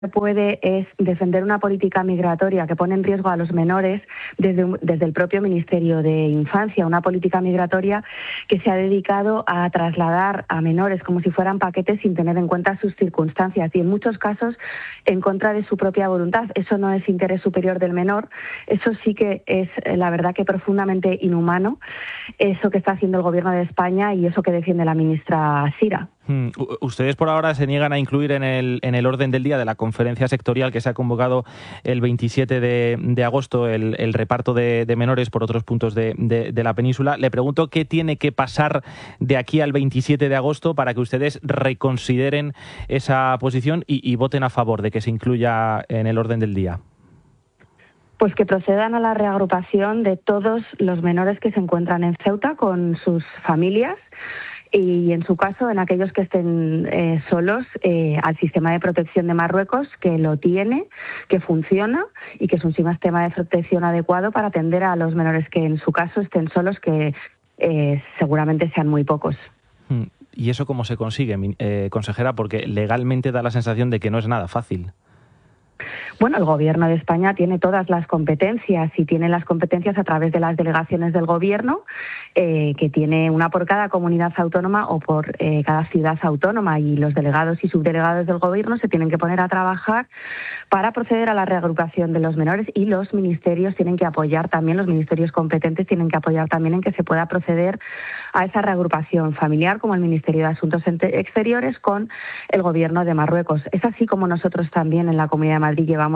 puede es defender una política migratoria que pone en riesgo a los menores desde el propio Ministerio de Infancia, una política migratoria que se ha dedicado a trasladar a menores como si fueran paquetes sin tener en cuenta sus circunstancias y en muchos casos en contra de su propia voluntad. Eso no es interés superior del menor, eso sí que es la verdad que profundamente inhumano, eso que está haciendo el Gobierno de España y eso que defiende la ministra Sira. Ustedes por ahora se niegan a incluir en el orden del día de la conferencia sectorial que se ha convocado el 27 de agosto el reparto de menores por otros puntos de la península. Le pregunto qué tiene que pasar de aquí al 27 de agosto para que ustedes reconsideren esa posición y voten a favor de que se incluya en el orden del día. Pues que procedan a la reagrupación de todos los menores que se encuentran en Ceuta con sus familias y, en su caso, en aquellos que estén solos, al sistema de protección de Marruecos, que lo tiene, que funciona y que es un sistema de protección adecuado para atender a los menores que, en su caso, estén solos, que seguramente sean muy pocos. ¿Y eso cómo se consigue, consejera? Porque legalmente da la sensación de que no es nada fácil. Bueno, el Gobierno de España tiene todas las competencias y tiene las competencias a través de las delegaciones del Gobierno, que tiene una por cada comunidad autónoma o por cada ciudad autónoma, y los delegados y subdelegados del Gobierno se tienen que poner a trabajar para proceder a la reagrupación de los menores y los ministerios tienen que apoyar también, los ministerios competentes tienen que apoyar también en que se pueda proceder a esa reagrupación familiar, como el Ministerio de Asuntos Exteriores con el Gobierno de Marruecos. Es así como nosotros también en la Comunidad de Madrid llevamos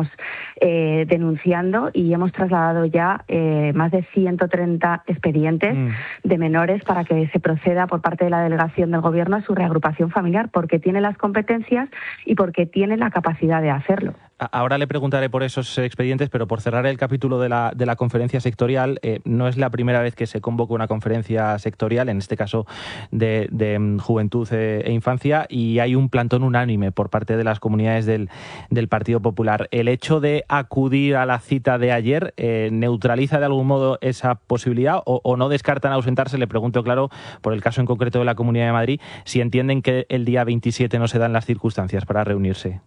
denunciando y hemos trasladado ya más de 130 expedientes de menores para que se proceda por parte de la delegación del Gobierno a su reagrupación familiar, porque tiene las competencias y porque tiene la capacidad de hacerlo. Ahora le preguntaré por esos expedientes, pero por cerrar el capítulo de la conferencia sectorial, no es la primera vez que se convoca una conferencia sectorial, en este caso de Juventud e Infancia, y hay un plantón unánime por parte de las comunidades del Partido Popular. ¿El hecho de acudir a la cita de ayer neutraliza de algún modo esa posibilidad o no descartan ausentarse? Le pregunto, claro, por el caso en concreto de la Comunidad de Madrid, si entienden que el día 27 no se dan las circunstancias para reunirse.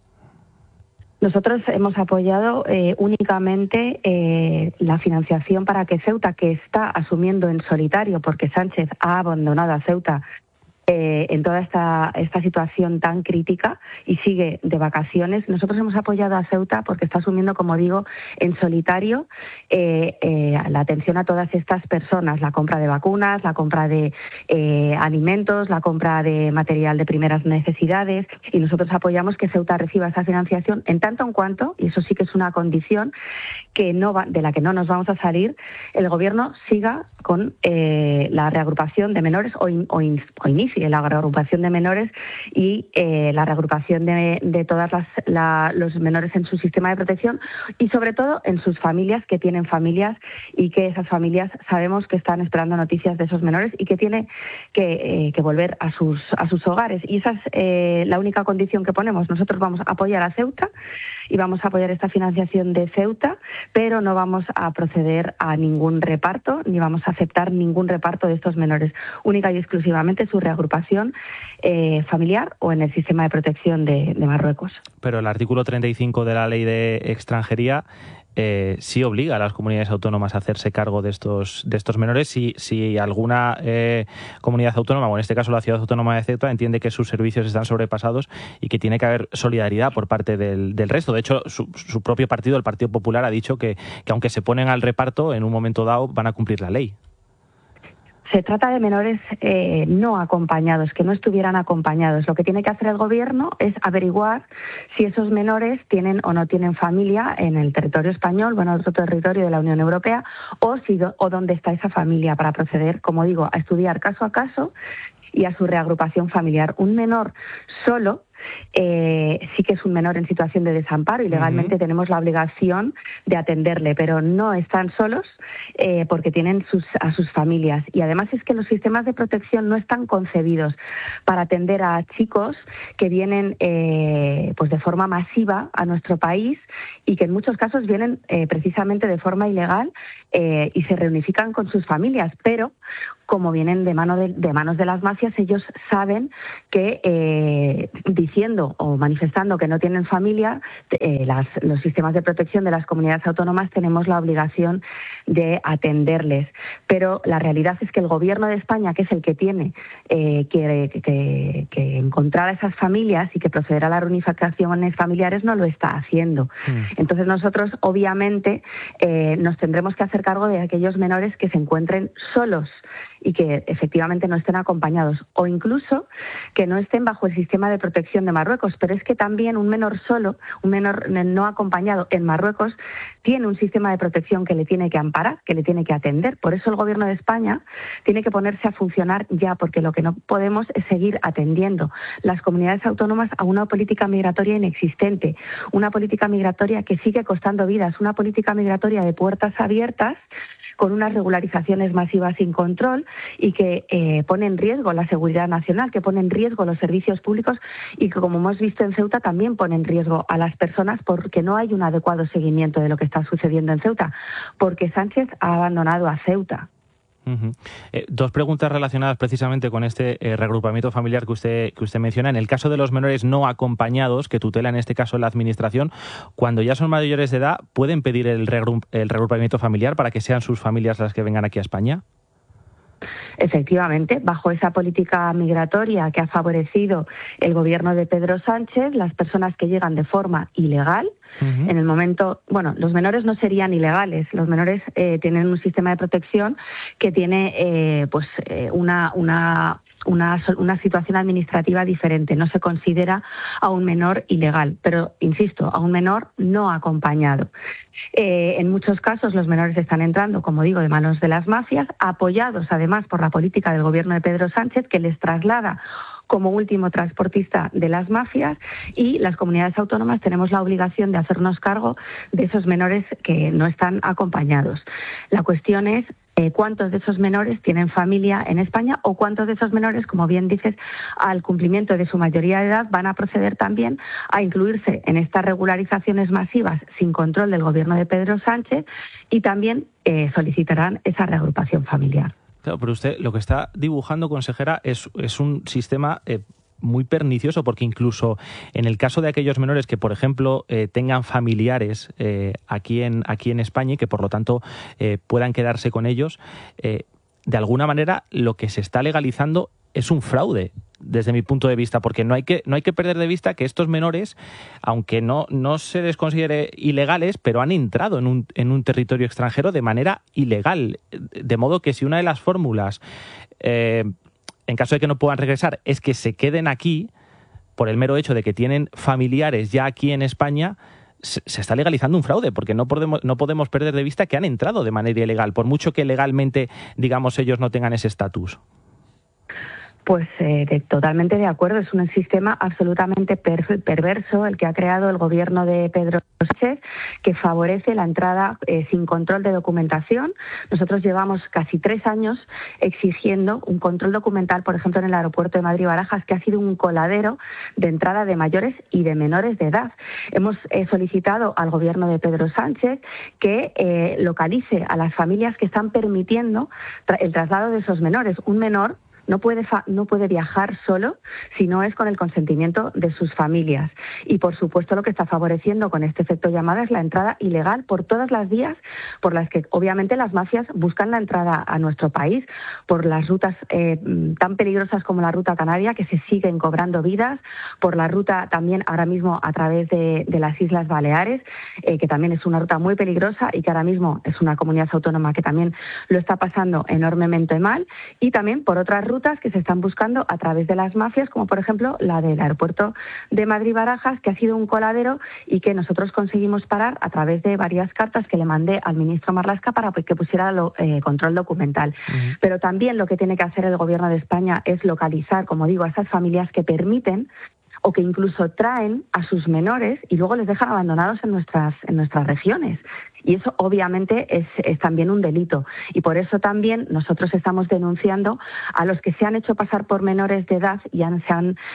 Nosotros hemos apoyado únicamente la financiación para que Ceuta, que está asumiendo en solitario, porque Sánchez ha abandonado a Ceuta en toda esta situación tan crítica y sigue de vacaciones. Nosotros hemos apoyado a Ceuta porque está asumiendo, como digo, en solitario la atención a todas estas personas, la compra de vacunas, la compra de alimentos, la compra de material de primeras necesidades, y nosotros apoyamos que Ceuta reciba esa financiación en tanto en cuanto, y eso sí que es una condición que de la que no nos vamos a salir, el Gobierno siga con la reagrupación de menores o inicie la reagrupación de menores y la reagrupación de todas los menores en su sistema de protección y sobre todo en sus familias, que tienen familias y que esas familias sabemos que están esperando noticias de esos menores y que tienen que volver a sus hogares. Y esa es la única condición que ponemos. Nosotros vamos a apoyar a Ceuta y vamos a apoyar esta financiación de Ceuta, pero no vamos a proceder a ningún reparto ni vamos a aceptar ningún reparto de estos menores, única y exclusivamente su reagrupación familiar o en el sistema de protección de Marruecos. Pero el artículo 35 de la Ley de Extranjería sí obliga a las comunidades autónomas a hacerse cargo de estos menores si alguna comunidad autónoma, o en este caso la Ciudad Autónoma de Ceuta, entiende que sus servicios están sobrepasados y que tiene que haber solidaridad por parte del resto. De hecho, su propio partido, el Partido Popular, ha dicho que aunque se ponen al reparto, en un momento dado van a cumplir la ley. Se trata de menores no acompañados, que no estuvieran acompañados. Lo que tiene que hacer el Gobierno es averiguar si esos menores tienen o no tienen familia en el territorio español, bueno, en otro territorio de la Unión Europea, o dónde está esa familia, para proceder, como digo, a estudiar caso a caso y a su reagrupación familiar. Un menor solo sí que es un menor en situación de desamparo y legalmente tenemos la obligación de atenderle, pero no están solos porque tienen a sus familias. Y además es que los sistemas de protección no están concebidos para atender a chicos que vienen pues de forma masiva a nuestro país y que en muchos casos vienen precisamente de forma ilegal y se reunifican con sus familias, pero como vienen de manos de las mafias, ellos saben que diciendo o manifestando que no tienen familia, los sistemas de protección de las comunidades autónomas tenemos la obligación de atenderles. Pero la realidad es que el Gobierno de España, que es el que tiene que encontrar a esas familias y que proceder a las reunificaciones familiares, no lo está haciendo. Entonces nosotros, obviamente, nos tendremos que hacer cargo de aquellos menores que se encuentren solos y que efectivamente no estén acompañados, o incluso que no estén bajo el sistema de protección de Marruecos. Pero es que también un menor solo, un menor no acompañado en Marruecos, tiene un sistema de protección que le tiene que amparar, que le tiene que atender. Por eso el Gobierno de España tiene que ponerse a funcionar ya, porque lo que no podemos es seguir atendiendo las comunidades autónomas a una política migratoria inexistente, una política migratoria que sigue costando vidas, una política migratoria de puertas abiertas, con unas regularizaciones masivas sin control y que pone en riesgo la seguridad nacional, que pone en riesgo los servicios públicos y que, como hemos visto en Ceuta, también pone en riesgo a las personas porque no hay un adecuado seguimiento de lo que está sucediendo en Ceuta, porque Sánchez ha abandonado a Ceuta. Dos preguntas relacionadas precisamente con este reagrupamiento familiar que usted menciona. En el caso de los menores no acompañados, que tutela en este caso la Administración, cuando ya son mayores de edad, ¿pueden pedir el reagrupamiento familiar para que sean sus familias las que vengan aquí a España? Efectivamente, bajo esa política migratoria que ha favorecido el Gobierno de Pedro Sánchez, las personas que llegan de forma ilegal, en el momento, bueno, los menores no serían ilegales, los menores tienen un sistema de protección que tiene una situación administrativa diferente. No se considera a un menor ilegal, pero, insisto, a un menor no acompañado. En muchos casos los menores están entrando, como digo, de manos de las mafias, apoyados además por la política del Gobierno de Pedro Sánchez, que les traslada como último transportista de las mafias, y las comunidades autónomas tenemos la obligación de hacernos cargo de esos menores que no están acompañados. La cuestión es cuántos de esos menores tienen familia en España, o cuántos de esos menores, como bien dices, al cumplimiento de su mayoría de edad van a proceder también a incluirse en estas regularizaciones masivas sin control del Gobierno de Pedro Sánchez, y también solicitarán esa reagrupación familiar. Claro, pero usted lo que está dibujando, consejera, es un sistema muy pernicioso, porque incluso en el caso de aquellos menores que, por ejemplo, tengan familiares aquí en España y que, por lo tanto, puedan quedarse con ellos, de alguna manera lo que se está legalizando es un fraude, desde mi punto de vista, porque no hay que perder de vista que estos menores, aunque no se les considere ilegales, pero han entrado en un territorio extranjero de manera ilegal. De modo que si una de las fórmulas, en caso de que no puedan regresar, es que se queden aquí, por el mero hecho de que tienen familiares ya aquí en España, se está legalizando un fraude, porque no podemos perder de vista que han entrado de manera ilegal, por mucho que legalmente, digamos, ellos no tengan ese estatus. Pues totalmente de acuerdo. Es un sistema absolutamente perverso el que ha creado el Gobierno de Pedro Sánchez, que favorece la entrada sin control de documentación. Nosotros llevamos casi 3 años exigiendo un control documental, por ejemplo, en el aeropuerto de Madrid-Barajas, que ha sido un coladero de entrada de mayores y de menores de edad. Hemos solicitado al Gobierno de Pedro Sánchez que localice a las familias que están permitiendo el traslado de esos menores. Un menor no puede viajar solo si no es con el consentimiento de sus familias. Y, por supuesto, lo que está favoreciendo con este efecto llamada es la entrada ilegal por todas las vías por las que, obviamente, las mafias buscan la entrada a nuestro país, por las rutas tan peligrosas como la ruta canaria, que se siguen cobrando vidas, por la ruta también ahora mismo a través de las Islas Baleares, que también es una ruta muy peligrosa y que ahora mismo es una comunidad autónoma que también lo está pasando enormemente mal, y también por otras rutas que se están buscando a través de las mafias, como por ejemplo la del aeropuerto de Madrid-Barajas, que ha sido un coladero y que nosotros conseguimos parar a través de varias cartas que le mandé al ministro Marlaska para que pusiera control documental. Pero también lo que tiene que hacer el Gobierno de España es localizar, como digo, a esas familias que permiten o que incluso traen a sus menores y luego les dejan abandonados en nuestras regiones. Y eso obviamente es también un delito. Y por eso también nosotros estamos denunciando a los que se han hecho pasar por menores de edad y se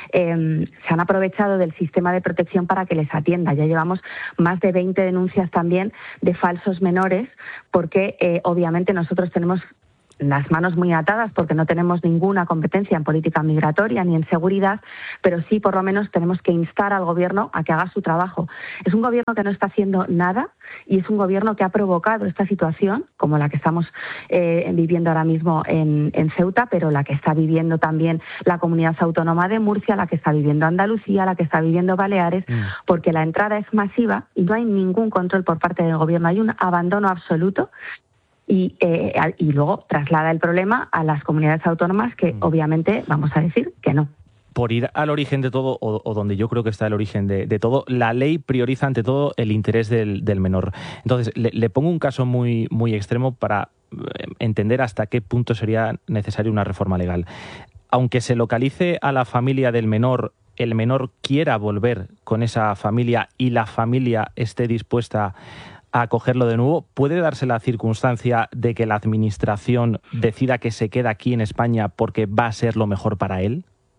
han aprovechado del sistema de protección para que les atienda. Ya llevamos más de 20 denuncias también de falsos menores, porque obviamente nosotros tenemos las manos muy atadas porque no tenemos ninguna competencia en política migratoria ni en seguridad, pero sí por lo menos tenemos que instar al Gobierno a que haga su trabajo. Es un Gobierno que no está haciendo nada y es un Gobierno que ha provocado esta situación, como la que estamos viviendo ahora mismo en Ceuta, pero la que está viviendo también la Comunidad Autónoma de Murcia, la que está viviendo Andalucía, la que está viviendo Baleares, porque la entrada es masiva y no hay ningún control por parte del Gobierno, hay un abandono absoluto. Y luego traslada el problema a las comunidades autónomas que obviamente vamos a decir que no. Por ir al origen de todo, o donde yo creo que está el origen de todo, la ley prioriza ante todo el interés del menor. Entonces, le pongo un caso muy, muy extremo para entender hasta qué punto sería necesaria una reforma legal. Aunque se localice a la familia del menor, el menor quiera volver con esa familia y la familia esté dispuesta a acogerlo de nuevo, ¿puede darse la circunstancia de que la Administración decida que se queda aquí en España porque va a ser lo mejor para él?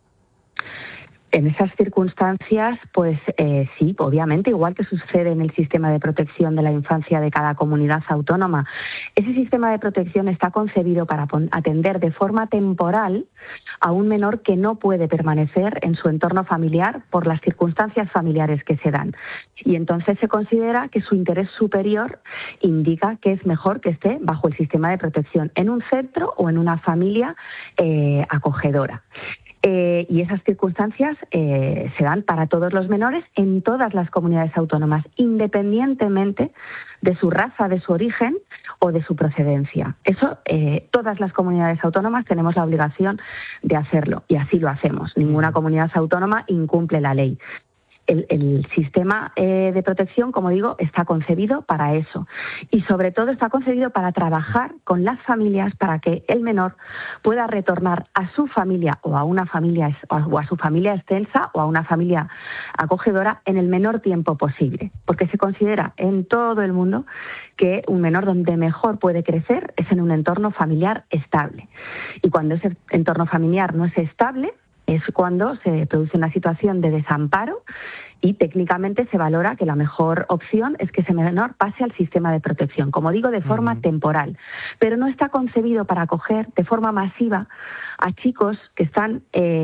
En esas circunstancias, pues sí, obviamente, igual que sucede en el sistema de protección de la infancia de cada comunidad autónoma. Ese sistema de protección está concebido para atender de forma temporal a un menor que no puede permanecer en su entorno familiar por las circunstancias familiares que se dan. Y entonces se considera que su interés superior indica que es mejor que esté bajo el sistema de protección en un centro o en una familia acogedora. Y esas circunstancias se dan para todos los menores en todas las comunidades autónomas, independientemente de su raza, de su origen o de su procedencia. Eso, todas las comunidades autónomas tenemos la obligación de hacerlo y así lo hacemos. Ninguna comunidad autónoma incumple la ley. El sistema de protección, como digo, está concebido para eso y sobre todo está concebido para trabajar con las familias para que el menor pueda retornar a su familia o a una familia o a su familia extensa o a una familia acogedora en el menor tiempo posible, porque se considera en todo el mundo que un menor donde mejor puede crecer es en un entorno familiar estable y cuando ese entorno familiar no es estable es cuando se produce una situación de desamparo y técnicamente se valora que la mejor opción es que ese menor pase al sistema de protección, como digo, de forma temporal. Pero no está concebido para acoger de forma masiva a chicos que están,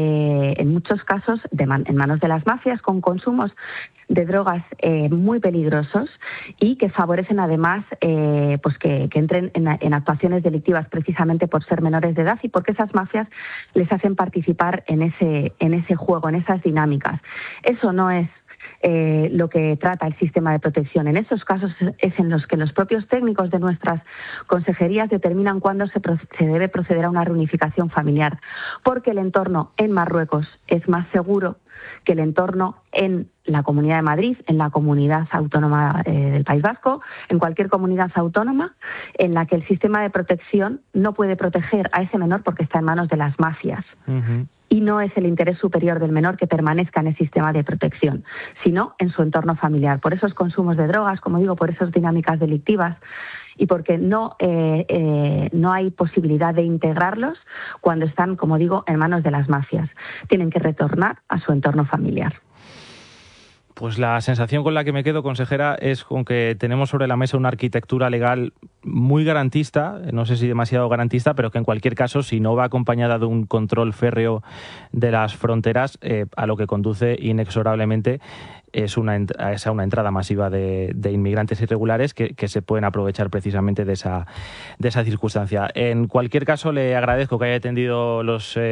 en muchos casos, en manos de las mafias con consumos de drogas muy peligrosos y que favorecen además pues que entren en actuaciones delictivas precisamente por ser menores de edad y porque esas mafias les hacen participar en ese juego, en esas dinámicas. Eso no es lo que trata el sistema de protección. En esos casos es en los que los propios técnicos de nuestras consejerías determinan cuándo se debe proceder a una reunificación familiar, porque el entorno en Marruecos es más seguro que el entorno en la Comunidad de Madrid, en la Comunidad Autónoma del País Vasco, en cualquier comunidad autónoma en la que el sistema de protección no puede proteger a ese menor porque está en manos de las mafias. Y no es el interés superior del menor que permanezca en el sistema de protección, sino en su entorno familiar. Por esos consumos de drogas, como digo, por esas dinámicas delictivas y porque no hay posibilidad de integrarlos cuando están, como digo, en manos de las mafias. Tienen que retornar a su entorno familiar. Pues la sensación con la que me quedo, consejera, es con que tenemos sobre la mesa una arquitectura legal muy garantista, no sé si demasiado garantista, pero que en cualquier caso, si no va acompañada de un control férreo de las fronteras, a lo que conduce inexorablemente es a una entrada masiva de inmigrantes irregulares que se pueden aprovechar precisamente de esa circunstancia. En cualquier caso, le agradezco que haya atendido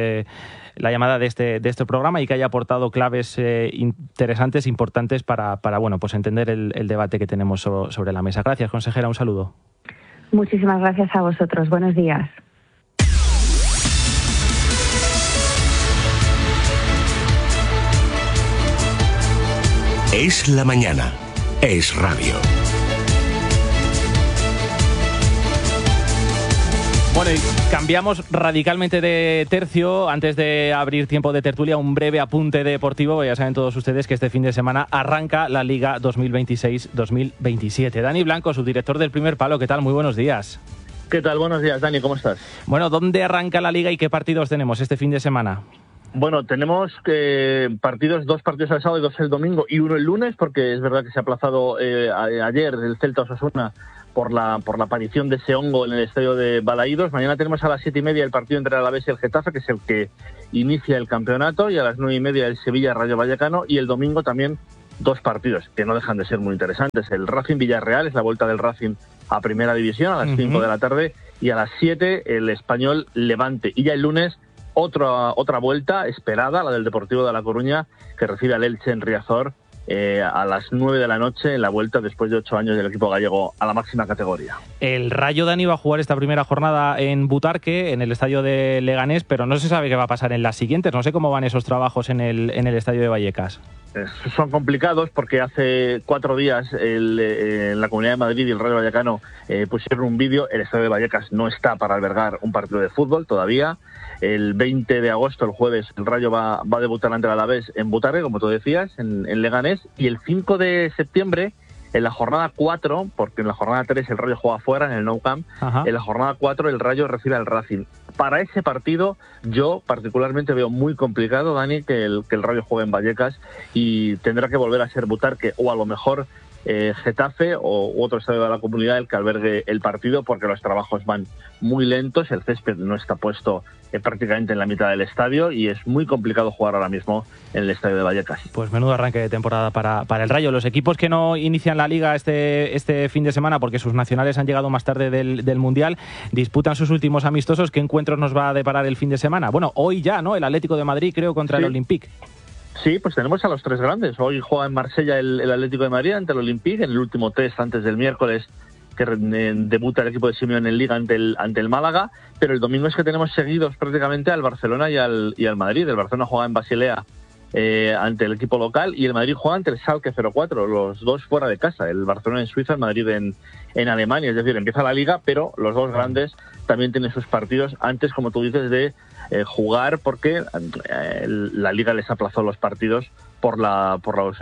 la llamada de este programa y que haya aportado claves interesantes, importantes para bueno, pues entender el debate que tenemos sobre la mesa. Gracias, consejera. Un saludo. Muchísimas gracias a vosotros. Buenos días. Es la mañana. Es radio. Bueno, y cambiamos radicalmente de tercio. Antes de abrir tiempo de tertulia, un breve apunte deportivo. Ya saben todos ustedes que este fin de semana arranca la Liga 2026-2027. Dani Blanco, subdirector del Primer Palo. ¿Qué tal? Muy buenos días. ¿Qué tal? Buenos días, Dani. ¿Cómo estás? Bueno, ¿dónde arranca la Liga y qué partidos tenemos este fin de semana? Bueno, tenemos dos partidos el sábado y dos el domingo y uno el lunes, porque es verdad que se ha aplazado ayer el Celta Osasuna por la aparición de ese hongo en el estadio de Balaídos. Mañana tenemos a las 7:30 el partido entre el Alavés y el Getafe, que es el que inicia el campeonato, y a las 9:30 el Sevilla-Rayo Vallecano, y el domingo también 2 partidos que no dejan de ser muy interesantes. El Racing-Villarreal, es la vuelta del Racing a Primera División, a las 5 de la tarde, y a las 7 el Español-Levante. Y ya el lunes otra vuelta esperada, la del Deportivo de La Coruña, que recibe al Elche en Riazor a las 9 de la noche en la vuelta después de 8 años del equipo gallego a la máxima categoría. El Rayo, Dani, va a jugar esta primera jornada en Butarque, en el estadio de Leganés, pero no se sabe qué va a pasar en las siguientes. No sé cómo van esos trabajos en el estadio de Vallecas. Son complicados porque hace 4 días en la Comunidad de Madrid y el Rayo Vallecano pusieron un vídeo. El estadio de Vallecas no está para albergar un partido de fútbol todavía. El 20 de agosto, el jueves, el Rayo va a debutar ante el Alavés en Butarque, como tú decías, en Leganés. Y el 5 de septiembre, en la jornada 4, porque en la jornada 3 el Rayo juega fuera, en el Nou Camp, en la jornada 4 el Rayo recibe al Racing. Para ese partido, yo particularmente veo muy complicado, Dani, que el Rayo juegue en Vallecas, y tendrá que volver a ser Butarque, o a lo mejor Getafe u otro estadio de la Comunidad el que albergue el partido, porque los trabajos van muy lentos, el césped no está puesto prácticamente en la mitad del estadio y es muy complicado jugar ahora mismo en el estadio de Vallecas. Pues menudo arranque de temporada para el Rayo. Los equipos que no inician la Liga este fin de semana porque sus nacionales han llegado más tarde del Mundial, disputan sus últimos amistosos. ¿Qué encuentros nos va a deparar el fin de semana? Bueno, hoy ya, ¿no? El Atlético de Madrid, creo, contra el Olympique. Sí, pues tenemos a los 3 grandes. Hoy juega en Marsella el Atlético de Madrid ante el Olympique, en el último test antes del miércoles, que debuta el equipo de Simeone en Liga ante el Málaga, pero el domingo es que tenemos seguidos prácticamente al Barcelona y al Madrid. El Barcelona juega en Basilea ante el equipo local y el Madrid juega ante el Schalke 04, los dos fuera de casa, el Barcelona en Suiza, el Madrid en Alemania. Es decir, empieza la Liga, pero los 2 grandes también tienen sus partidos antes, como tú dices, de jugar, porque la Liga les aplazó los partidos por la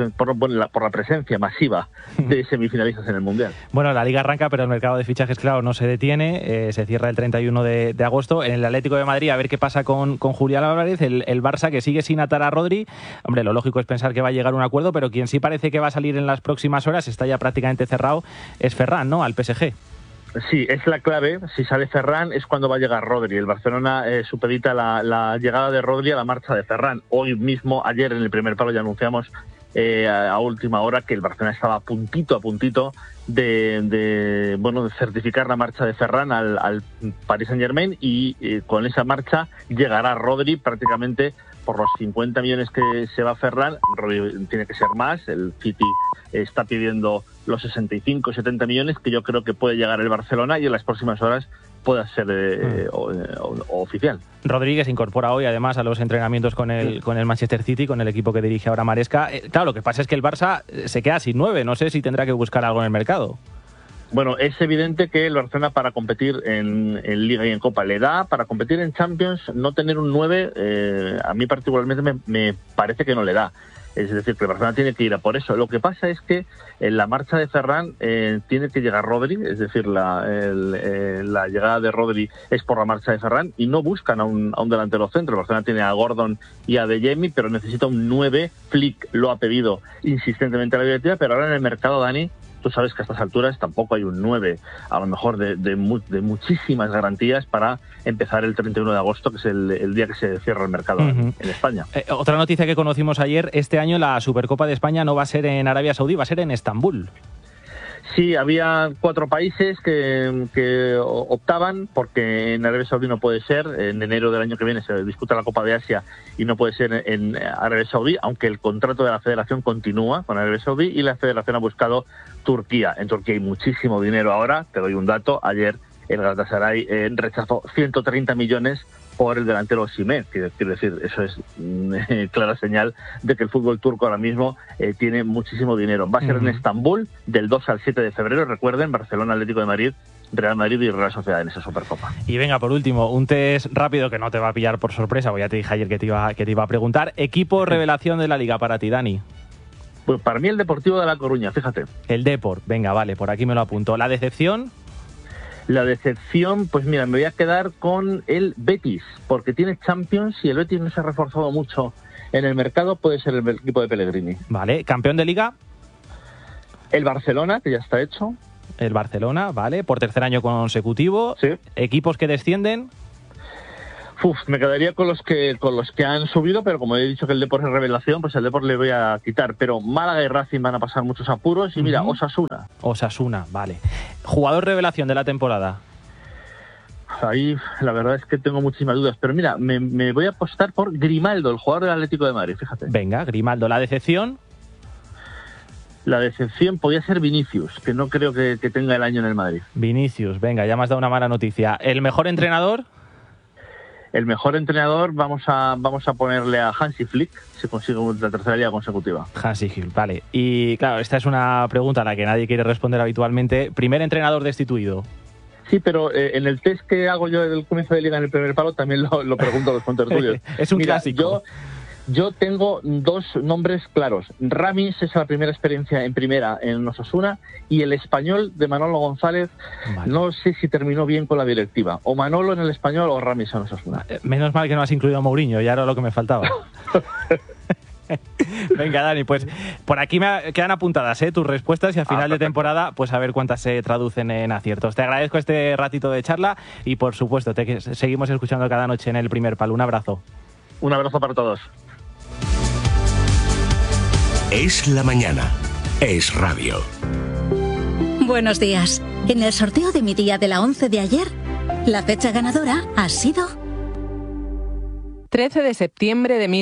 presencia masiva de semifinalistas en el Mundial. Bueno, la Liga arranca, pero el mercado de fichajes, claro, no se detiene, se cierra el 31 de agosto. En el Atlético de Madrid, a ver qué pasa con Julián Álvarez, el Barça, que sigue sin atar a Rodri. Hombre, lo lógico es pensar que va a llegar a un acuerdo, pero quien sí parece que va a salir en las próximas horas, está ya prácticamente cerrado, es Ferran, ¿no?, al PSG. Sí, es la clave. Si sale Ferran es cuando va a llegar Rodri. El Barcelona supedita la llegada de Rodri a la marcha de Ferran. Hoy mismo, ayer en el primer palo ya anunciamos a última hora que el Barcelona estaba a puntito de certificar la marcha de Ferran al Paris Saint-Germain, y con esa marcha llegará Rodri prácticamente por los 50 millones que se va Ferran. Rodri tiene que ser más. El City está pidiendo los 65, 70 millones, que yo creo que puede llegar el Barcelona y en las próximas horas pueda ser oficial. Rodríguez se incorpora hoy además a los entrenamientos con el Manchester City, con el equipo que dirige ahora Maresca. Claro, lo que pasa es que el Barça se queda sin 9, no sé si tendrá que buscar algo en el mercado. Bueno, es evidente que el Barcelona, para competir en Liga y en Copa le da, para competir en Champions, no tener un 9, a mí particularmente me parece que no le da. Es decir, que el Barcelona tiene que ir a por eso. Lo que pasa es que en la marcha de Ferran tiene que llegar Rodri, es decir, la llegada de Rodri es por la marcha de Ferran, y no buscan a un delantero centro. El Barcelona tiene a Gordon y a De Jemi, pero necesita un 9. Flick lo ha pedido insistentemente a la directiva, pero ahora en el mercado, Dani, tú sabes que a estas alturas tampoco hay un 9, a lo mejor de muchísimas garantías para empezar el 31 de agosto, que es el día que se cierra el mercado en España. Otra noticia que conocimos ayer, este año la Supercopa de España no va a ser en Arabia Saudí, va a ser en Estambul. Sí, había 4 países que optaban, porque en Arabia Saudí no puede ser. En enero del año que viene se disputa la Copa de Asia y no puede ser en Arabia Saudí, aunque el contrato de la federación continúa con Arabia Saudí, y la federación ha buscado Turquía. En Turquía hay muchísimo dinero ahora. Te doy un dato: ayer el Galatasaray rechazó 130 millones por el delantero Osimhen. Quiero decir, eso es clara señal de que el fútbol turco ahora mismo tiene muchísimo dinero. Va a ser en Estambul del 2 al 7 de febrero. Recuerden, Barcelona, Atlético de Madrid, Real Madrid y Real Sociedad en esa Supercopa. Y venga, por último, un test rápido que no te va a pillar por sorpresa, porque ya te dije ayer que te iba a preguntar. Equipo revelación de la Liga para ti, Dani. Pues para mí el Deportivo de La Coruña, fíjate. El Depor, venga, vale, por aquí me lo apunto. ¿La decepción? La decepción, pues mira, me voy a quedar con el Betis, porque tiene Champions y el Betis no se ha reforzado mucho en el mercado. Puede ser el equipo de Pellegrini. Vale, ¿campeón de Liga? El Barcelona, que ya está hecho. El Barcelona, vale, por tercer año consecutivo. Sí. Equipos que descienden. Me quedaría con los que han subido, pero como he dicho que el Depor es revelación, pues el Depor le voy a quitar. Pero Málaga y Racing van a pasar muchos apuros y mira, Osasuna, vale. Jugador revelación de la temporada. Ahí la verdad es que tengo muchísimas dudas, pero mira, me voy a apostar por Grimaldo, el jugador del Atlético de Madrid, fíjate. Venga, Grimaldo. ¿La decepción? La decepción podía ser Vinicius, que no creo que tenga el año en el Madrid. Vinicius, venga, ya me has dado una mala noticia. ¿El mejor entrenador? El mejor entrenador vamos a ponerle a Hansi Flick, si consigue la tercera liga consecutiva. Hansi Flick, vale. Y claro, esta es una pregunta a la que nadie quiere responder habitualmente. ¿Primer entrenador destituido? Sí, pero en el test que hago yo del comienzo de liga en el primer palo también lo pregunto a los contertulios. Es un clásico. Yo tengo dos nombres claros. Ramis es la primera experiencia en primera en Osasuna y el Español de Manolo González, vale. No sé si terminó bien con la directiva. O Manolo en el Español o Ramis en Osasuna. Menos mal que no has incluido a Mourinho, ya era lo que me faltaba. Venga, Dani, pues por aquí quedan apuntadas tus respuestas y al final de temporada pues a ver cuántas se traducen en aciertos. Te agradezco este ratito de charla y por supuesto te seguimos escuchando cada noche en el primer palo. Un abrazo. Un abrazo para todos. Es la mañana. Es radio. Buenos días. En el sorteo de mi día de la 11 de ayer, la fecha ganadora ha sido 13 de septiembre de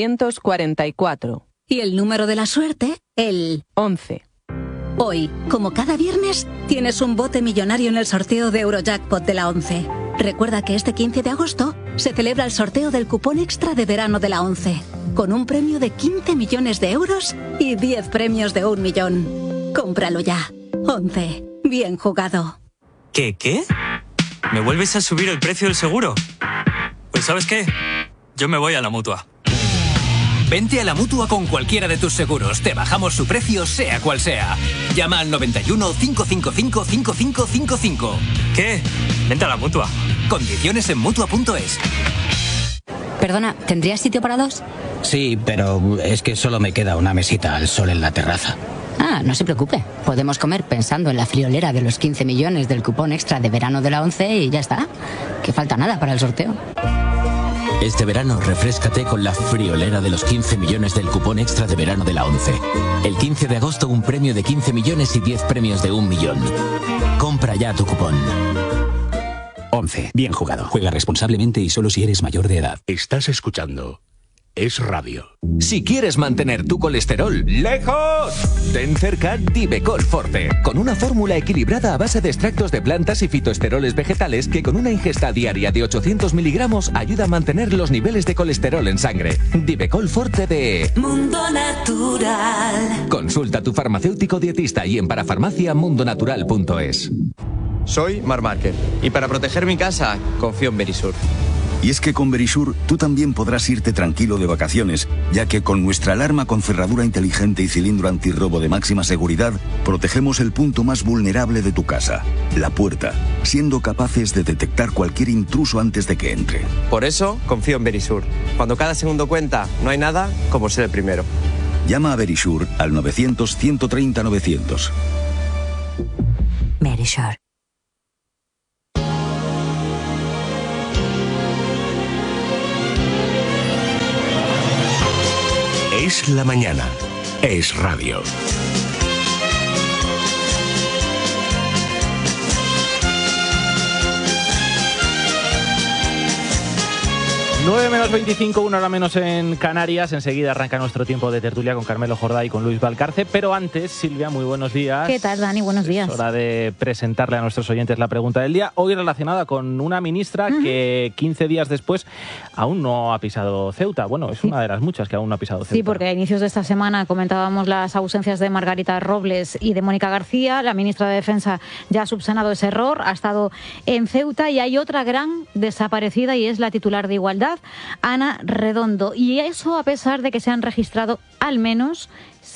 1944. Y el número de la suerte, el 11. Hoy, como cada viernes, tienes un bote millonario en el sorteo de Eurojackpot de la 11. Recuerda que este 15 de agosto se celebra el sorteo del cupón extra de verano de la 11, con un premio de 15 millones de euros y 10 premios de 1 millón. Cómpralo ya. 11. Bien jugado. ¿Qué? ¿Me vuelves a subir el precio del seguro? Pues ¿sabes qué? Yo me voy a la Mutua. Vente a la Mutua con cualquiera de tus seguros. Te bajamos su precio, sea cual sea. Llama al 91 555 5555. ¿Qué? Vente a la Mutua. Condiciones en Mutua.es. Perdona, ¿tendrías sitio para dos? Sí, pero es que solo me queda una mesita al sol en la terraza. Ah, no se preocupe. Podemos comer pensando en la friolera de los 15 millones del cupón extra de verano de la 11 y ya está. Que falta nada para el sorteo. Este verano refréscate con la friolera de los 15 millones del cupón extra de verano de la 11. El 15 de agosto un premio de 15 millones y 10 premios de 1 millón. Compra ya tu cupón. 11. Bien jugado. Juega responsablemente y solo si eres mayor de edad. Estás escuchando Es Radio. Si quieres mantener tu colesterol lejos, ten cerca Divecol Forte, con una fórmula equilibrada a base de extractos de plantas y fitoesteroles vegetales que con una ingesta diaria de 800 miligramos ayuda a mantener los niveles de colesterol en sangre. Divecol Forte de Mundo Natural. Consulta a tu farmacéutico dietista y en parafarmaciamundonatural.es. Soy Marc Márquez y para proteger mi casa confío en Verisur. Y es que con Verisur tú también podrás irte tranquilo de vacaciones, ya que con nuestra alarma con cerradura inteligente y cilindro antirrobo de máxima seguridad, protegemos el punto más vulnerable de tu casa, la puerta, siendo capaces de detectar cualquier intruso antes de que entre. Por eso confío en Verisur. Cuando cada segundo cuenta, no hay nada como ser el primero. Llama a Verisur al 900-130-900. Verisur. Es la mañana. Es radio. 9 menos 25, 1 hora menos en Canarias. Enseguida arranca nuestro tiempo de tertulia con Carmelo Jordá y con Luis Valcarce. Pero antes, Silvia, muy buenos días. ¿Qué tal, Dani? Buenos días. Es hora de presentarle a nuestros oyentes la pregunta del día. Hoy relacionada con una ministra que 15 días después aún no ha pisado Ceuta. Bueno, es una de las muchas que aún no ha pisado Ceuta. Sí, porque a inicios de esta semana comentábamos las ausencias de Margarita Robles y de Mónica García. La ministra de Defensa ya ha subsanado ese error, ha estado en Ceuta y hay otra gran desaparecida y es la titular de Igualdad, Ana Redondo. Y eso a pesar de que se han registrado al menos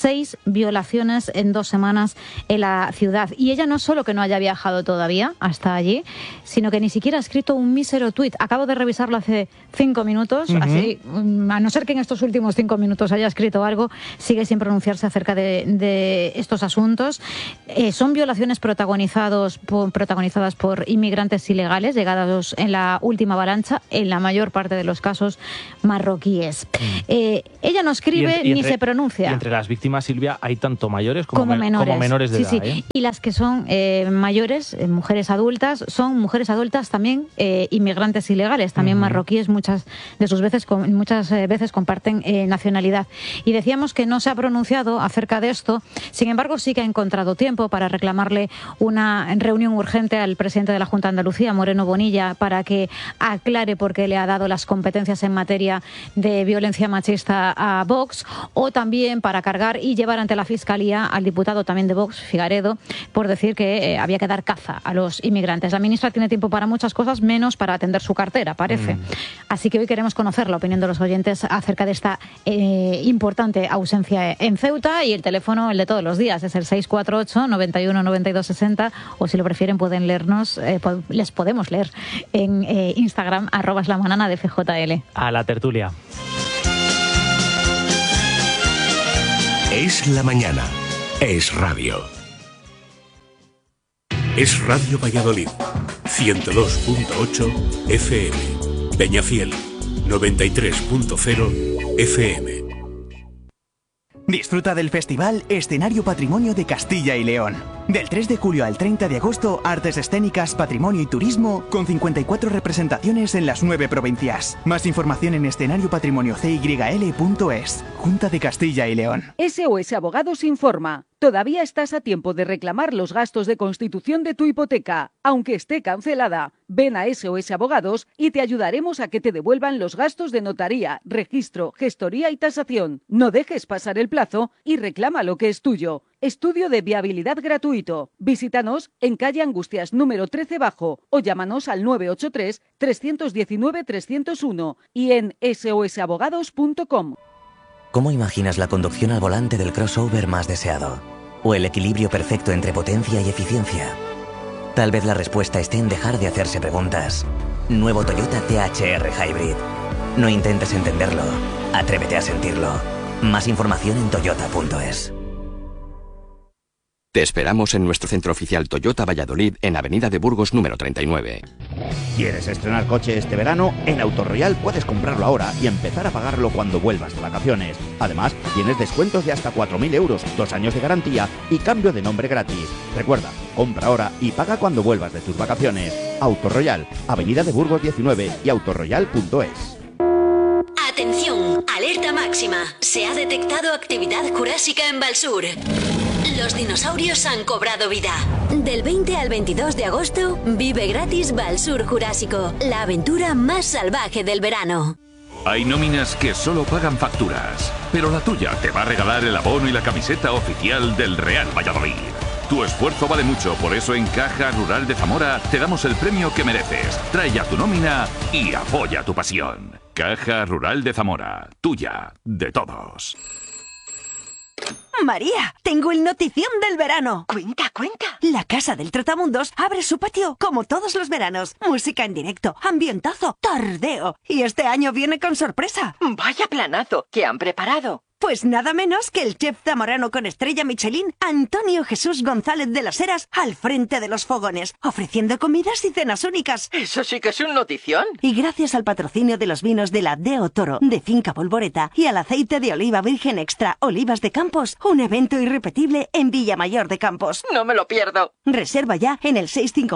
6 violaciones en 2 semanas en la ciudad. Y ella no solo que no haya viajado todavía hasta allí, sino que ni siquiera ha escrito un mísero tuit. Acabo de revisarlo hace 5 minutos, así, a no ser que en estos últimos 5 minutos haya escrito algo, sigue sin pronunciarse acerca de estos asuntos. Son violaciones protagonizadas por inmigrantes ilegales llegados en la última avalancha, en la mayor parte de los casos marroquíes. Ella no escribe ni se pronuncia. Y entre las víctimas, Silvia, hay tanto mayores como menores de edad. Sí. Y las que son mayores, mujeres adultas, son mujeres adultas también inmigrantes ilegales, también marroquíes, muchas veces comparten nacionalidad. Y decíamos que no se ha pronunciado acerca de esto, sin embargo sí que ha encontrado tiempo para reclamarle una reunión urgente al presidente de la Junta de Andalucía, Moreno Bonilla, para que aclare por qué le ha dado las competencias en materia de violencia machista a Vox, o también para cargar y llevar ante la Fiscalía al diputado también de Vox, Figaredo, por decir que había que dar caza a los inmigrantes. La ministra tiene tiempo para muchas cosas, menos para atender su cartera, parece. Así que hoy queremos conocer la opinión de los oyentes acerca de esta importante ausencia en Ceuta, y el teléfono, el de todos los días, es el 648 91 92 60, o si lo prefieren pueden leernos, les podemos leer en Instagram, @lamanana de FJL. A la tertulia. Es la mañana. Es radio. Es Radio Valladolid. 102.8 FM. Peñafiel. 93.0 FM. Disfruta del festival Escenario Patrimonio de Castilla y León. Del 3 de julio al 30 de agosto, artes escénicas, patrimonio y turismo, con 54 representaciones en las 9 provincias. Más información en escenariopatrimoniocyl.es. Junta de Castilla y León. SOS Abogados informa. Todavía estás a tiempo de reclamar los gastos de constitución de tu hipoteca, aunque esté cancelada. Ven a SOS Abogados y te ayudaremos a que te devuelvan los gastos de notaría, registro, gestoría y tasación. No dejes pasar el plazo y reclama lo que es tuyo. Estudio de viabilidad gratuito. Visítanos en calle Angustias número 13 Bajo o llámanos al 983 319 301 y en sosabogados.com. ¿Cómo imaginas la conducción al volante del crossover más deseado? ¿O el equilibrio perfecto entre potencia y eficiencia? Tal vez la respuesta esté en dejar de hacerse preguntas. Nuevo Toyota THR Hybrid. No intentes entenderlo, atrévete a sentirlo. Más información en toyota.es. Te esperamos en nuestro centro oficial Toyota Valladolid en Avenida de Burgos número 39. ¿Quieres estrenar coche este verano? En Autoroyal puedes comprarlo ahora y empezar a pagarlo cuando vuelvas de vacaciones. Además, tienes descuentos de hasta 4.000 euros, 2 años de garantía y cambio de nombre gratis. Recuerda, compra ahora y paga cuando vuelvas de tus vacaciones. Autoroyal, Avenida de Burgos 19 y autoroyal.es. Atención, alerta máxima. Se ha detectado actividad jurásica en Valsur. Los dinosaurios han cobrado vida. Del 20 al 22 de agosto, vive gratis Valsur Jurásico, la aventura más salvaje del verano. Hay nóminas que solo pagan facturas, pero la tuya te va a regalar el abono y la camiseta oficial del Real Valladolid. Tu esfuerzo vale mucho, por eso en Caja Rural de Zamora te damos el premio que mereces. Trae ya tu nómina y apoya tu pasión. Caja Rural de Zamora, tuya, de todos. María, tengo el notición del verano. Cuenta. La Casa del Trotamundos abre su patio como todos los veranos. Música en directo, ambientazo, tardeo. Y este año viene con sorpresa. Vaya planazo que han preparado. Pues nada menos que el chef zamorano con estrella Michelin, Antonio Jesús González de las Heras, al frente de los fogones, ofreciendo comidas y cenas únicas. Eso sí que es un notición. Y gracias al patrocinio de los vinos de la Deo Toro, de Finca Polvoreta, y al aceite de oliva virgen extra Olivas de Campos, un evento irrepetible en Villamayor de Campos. No me lo pierdo. Reserva ya en el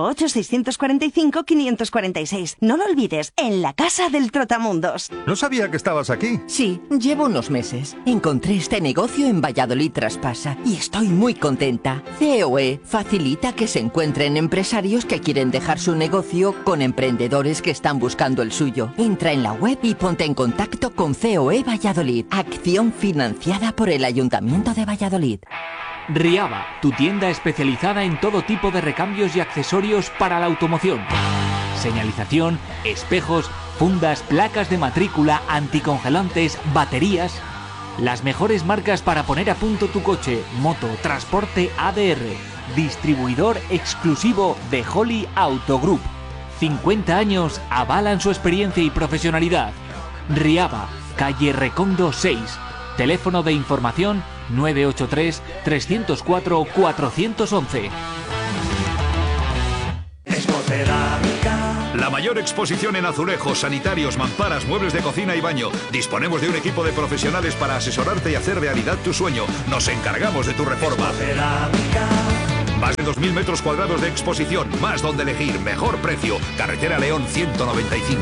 658-645-546. No lo olvides, en la Casa del Trotamundos. No sabía que estabas aquí. Sí, llevo unos meses. Encontré este negocio en Valladolid Traspasa y estoy muy contenta. COE facilita que se encuentren empresarios que quieren dejar su negocio con emprendedores que están buscando el suyo. Entra en la web y ponte en contacto con COE Valladolid. Acción financiada por el Ayuntamiento de Valladolid. Riaba, tu tienda especializada en todo tipo de recambios y accesorios para la automoción. Señalización, espejos, fundas, placas de matrícula, anticongelantes, baterías. Las mejores marcas para poner a punto tu coche, moto, transporte ADR. Distribuidor exclusivo de Holly Auto Group. 50 años avalan su experiencia y profesionalidad. Riaba, calle Recondo 6. Teléfono de información 983 304 411. La mayor exposición en azulejos, sanitarios, mamparas, muebles de cocina y baño. Disponemos de un equipo de profesionales para asesorarte y hacer realidad tu sueño. Nos encargamos de tu reforma. Más de 2.000 metros cuadrados de exposición, más donde elegir, mejor precio. Carretera León 195.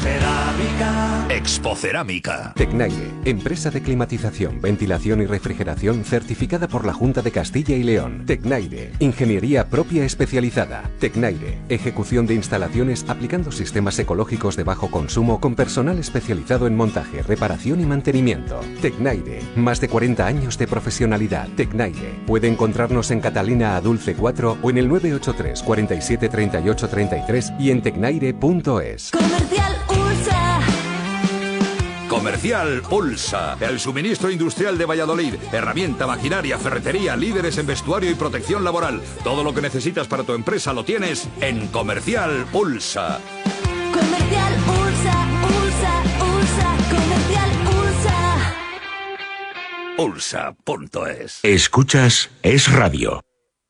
Expocerámica. Tecnaire, empresa de climatización, ventilación y refrigeración certificada por la Junta de Castilla y León. Tecnaire, ingeniería propia especializada. Tecnaire, ejecución de instalaciones aplicando sistemas ecológicos de bajo consumo con personal especializado en montaje, reparación y mantenimiento. Tecnaire, más de 40 años de profesionalidad. Tecnaire, puede encontrarnos en Catalina Adulce 4 o en el 983 47 38 33 y en tecnaire.es. Comercial USA. Comercial Ulsa, el suministro industrial de Valladolid. Herramienta, maquinaria, ferretería, líderes en vestuario y protección laboral. Todo lo que necesitas para tu empresa lo tienes en Comercial Ulsa. Comercial USA, USA, USA. Comercial USA. Ulsa.es. Escuchas Es Radio.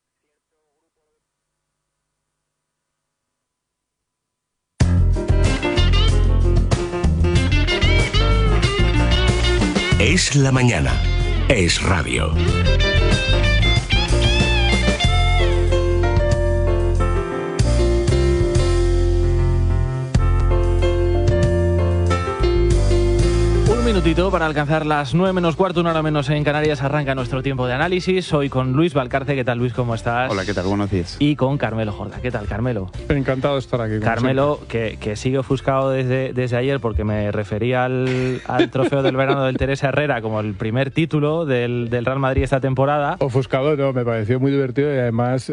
Es la mañana. Es radio. Un minutito para alcanzar las 9 menos cuarto, una hora menos en Canarias. Arranca nuestro tiempo de análisis. Hoy con Luis Valcarce. ¿Qué tal, Luis? ¿Cómo estás? Hola, ¿qué tal? Buenos días. Y con Carmelo Jorda. ¿Qué tal, Carmelo? Encantado de estar aquí. Carmelo, que sigue ofuscado desde ayer porque me refería al trofeo del verano del Teresa Herrera como el primer título del Real Madrid esta temporada. Ofuscado, no, me pareció muy divertido y además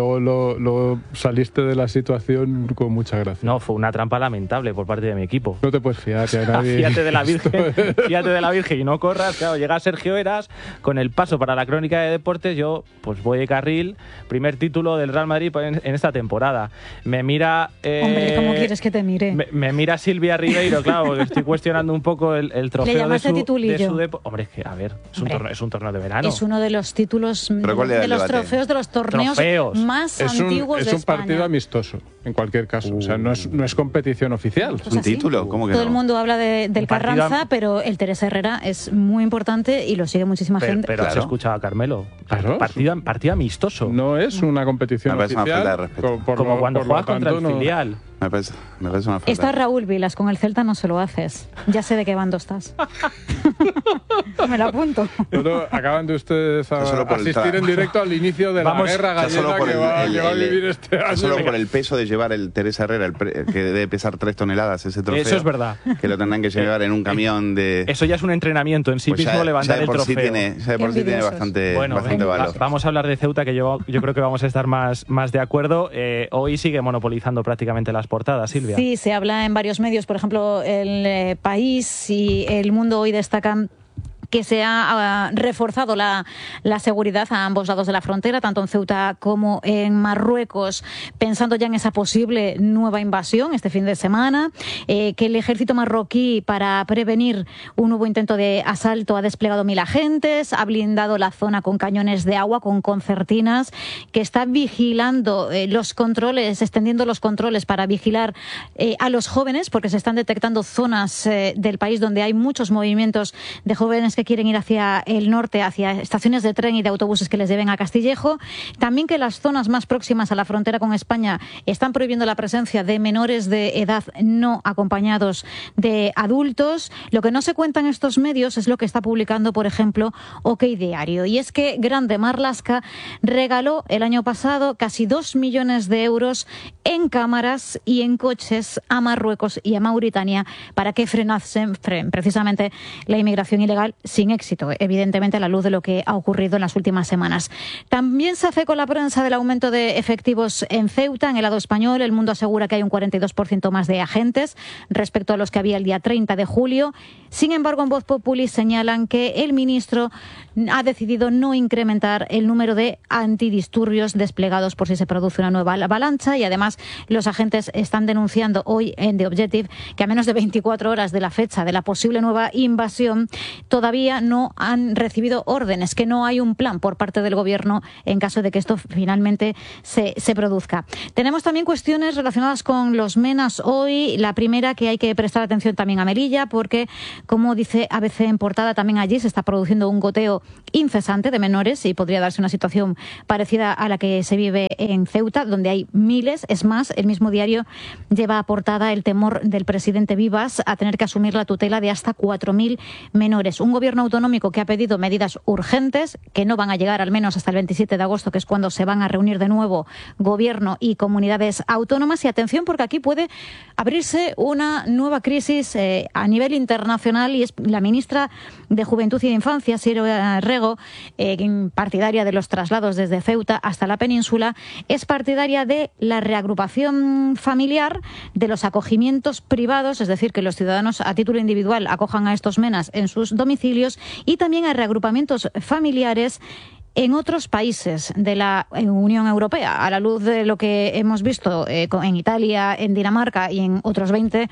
luego saliste de la situación con mucha gracia. No, fue una trampa lamentable por parte de mi equipo. No te puedes fiar de nadie. Fíjate de la Virgen. Fíjate de la Virgen y no corras. Claro, llega Sergio Eras con el paso para la crónica de deportes. Yo pues voy de carril. Primer título del Real Madrid en esta temporada. Me mira... Hombre, ¿cómo quieres que te mire? Me mira Silvia Ribeiro, claro, porque estoy cuestionando un poco el trofeo ¿Le llamaste titulillo? Hombre, es que, a ver, es un torneo de verano. Es uno de los títulos, de los trofeos de los torneos más antiguos de España. Es un partido amistoso, en cualquier caso. O sea, no es competición oficial. Pues ¿un título? ¿Cómo que Todo el mundo habla del Carranza, pero el Teresa Herrera es muy importante y lo sigue muchísima gente. Pero has escuchado a Carmelo. Claro. Partido amistoso. No es una competición oficial. Una falta de respeto. Como cuando juegas contra el filial. Me parece una falta. Está Raúl Vilas, con el Celta no se lo haces. Ya sé de qué bando estás. Me lo apunto. Acaban de ustedes asistir en directo al inicio de la guerra gallega que va a vivir este año. Solo por el peso de llevar el Teresa Herrera, que debe pesar 3 toneladas ese trofeo. Eso es verdad. Que lo tendrán que llevar en un camión de... Eso ya es un entrenamiento en sí mismo, levantar el trofeo. Ya de por sí tiene bastante valor. Vamos a hablar de Ceuta, que yo creo que vamos a estar más de acuerdo. Hoy sigue monopolizando prácticamente las portadas, Silvia. Sí, se habla en varios medios, por ejemplo, El País y El Mundo hoy destacan que se ha reforzado la seguridad a ambos lados de la frontera, tanto en Ceuta como en Marruecos, pensando ya en esa posible nueva invasión este fin de semana, que el ejército marroquí, para prevenir un nuevo intento de asalto, ha desplegado 1.000 agentes, ha blindado la zona con cañones de agua, con concertinas, que está vigilando los controles, extendiendo los controles para vigilar a los jóvenes, porque se están detectando zonas del país donde hay muchos movimientos de jóvenes que quieren ir hacia el norte, hacia estaciones de tren y de autobuses que les lleven a Castillejo. También que las zonas más próximas a la frontera con España están prohibiendo la presencia de menores de edad no acompañados de adultos. Lo que no se cuenta en estos medios es lo que está publicando, por ejemplo, OK Diario. Y es que Grande Marlaska regaló el año pasado casi 2 millones de euros en cámaras y en coches a Marruecos y a Mauritania para que frenasen precisamente la inmigración ilegal, sin éxito, evidentemente a la luz de lo que ha ocurrido en las últimas semanas. También se hace con la prensa del aumento de efectivos en Ceuta. En el lado español, El Mundo asegura que hay un 42% más de agentes respecto a los que había el día 30 de julio. Sin embargo, en Voz Populi señalan que el ministro ha decidido no incrementar el número de antidisturbios desplegados por si se produce una nueva avalancha, y además los agentes están denunciando hoy en The Objective que a menos de 24 horas de la fecha de la posible nueva invasión todavía no han recibido órdenes, que no hay un plan por parte del gobierno en caso de que esto finalmente se produzca. Tenemos también cuestiones relacionadas con los MENAs hoy. La primera, que hay que prestar atención también a Melilla, porque, como dice ABC en portada, también allí se está produciendo un goteo incesante de menores y podría darse una situación parecida a la que se vive en Ceuta, donde hay miles. Es más, el mismo diario lleva a portada el temor del presidente Vivas a tener que asumir la tutela de hasta 4.000 menores. Un gobierno autonómico que ha pedido medidas urgentes, que no van a llegar al menos hasta el 27 de agosto, que es cuando se van a reunir de nuevo gobierno y comunidades autónomas. Y atención, porque aquí puede abrirse una nueva crisis a nivel internacional, y es la ministra de Juventud y de Infancia, Sira Rego, partidaria de los traslados desde Ceuta hasta la península, es partidaria de la reagrupación familiar, de los acogimientos privados, es decir, que los ciudadanos a título individual acojan a estos MENAs en sus domicilios, y también a reagrupamientos familiares en otros países de la Unión Europea, a la luz de lo que hemos visto en Italia, en Dinamarca y en otros 20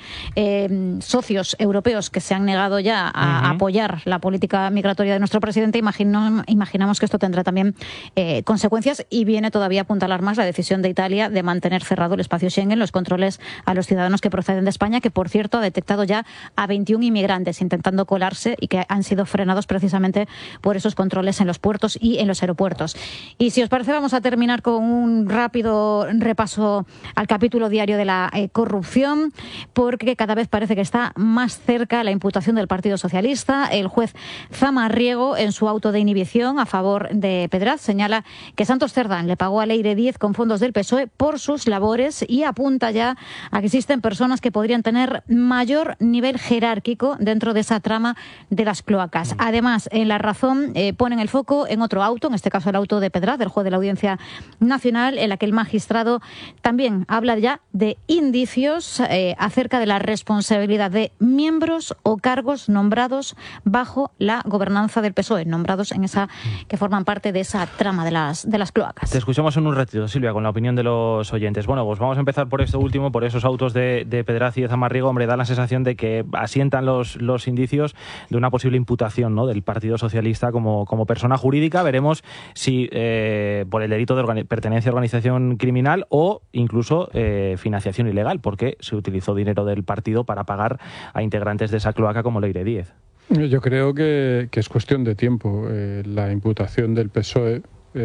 socios europeos que se han negado ya a apoyar la política migratoria de nuestro presidente. Imaginamos que esto tendrá también consecuencias, y viene todavía a apuntalar más la decisión de Italia de mantener cerrado el espacio Schengen, los controles a los ciudadanos que proceden de España, que por cierto ha detectado ya a 21 inmigrantes intentando colarse y que han sido frenados precisamente por esos controles en los puertos y en los aeropuertos. Y si os parece, vamos a terminar con un rápido repaso al capítulo diario de la corrupción, porque cada vez parece que está más cerca la imputación del Partido Socialista. El juez Zamarriego, en su auto de inhibición a favor de Pedraz, señala que Santos Cerdán le pagó a Leire Díez con fondos del PSOE por sus labores, y apunta ya a que existen personas que podrían tener mayor nivel jerárquico dentro de esa trama de las cloacas. Además, en La Razón ponen el foco en otro auto, en este caso el auto de Pedraz, del juez de la Audiencia Nacional, en la que el magistrado también habla ya de indicios acerca de la responsabilidad de miembros o cargos nombrados bajo la gobernanza del PSOE, nombrados en esa, que forman parte de esa trama de las cloacas. Te escuchamos en un ratito, Silvia, con la opinión de los oyentes. Bueno, pues vamos a empezar por esto último, por esos autos de Pedraz y de Zamarriego. Hombre, da la sensación de que asientan los indicios de una posible imputación, ¿no?, del Partido Socialista como persona jurídica. Veremos si por el delito de pertenencia a organización criminal o incluso financiación ilegal, porque se utilizó dinero del partido para pagar a integrantes de esa cloaca como Leire Díez. Yo creo que es cuestión de tiempo la imputación del PSOE.